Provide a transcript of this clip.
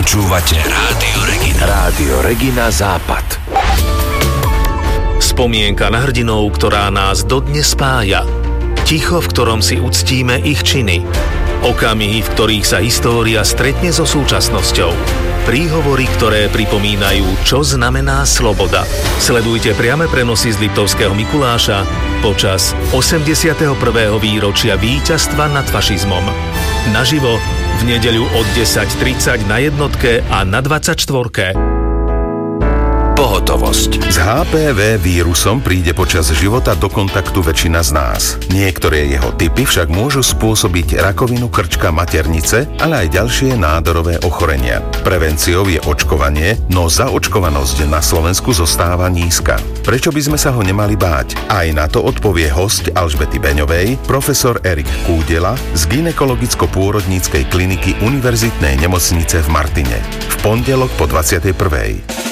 Počúvate Rádio Regina. Rádio Regina Západ. Spomienka na hrdinov, ktorá nás dodnes spája. Ticho, v ktorom si uctíme ich činy. Okamihy, v ktorých sa história stretne so súčasnosťou. Príhovory, ktoré pripomínajú, čo znamená sloboda. Sledujte priame prenosy z Liptovského Mikuláša počas 81. výročia víťazstva nad fašizmom. Naživo v nedeľu od 10:30 na jednotke a na 24. Pohotovosť. S HPV vírusom príde počas života do kontaktu väčšina z nás. Niektoré jeho typy však môžu spôsobiť rakovinu krčka maternice, ale aj ďalšie nádorové ochorenia. Prevenciou je očkovanie, no zaočkovanosť na Slovensku zostáva nízka. Prečo by sme sa ho nemali báť? Aj na to odpovie hosť Alžbety Beňovej, profesor Erik Kúdela z gynekologicko-pôrodníckej kliniky Univerzitnej nemocnice v Martine. V pondelok po 21.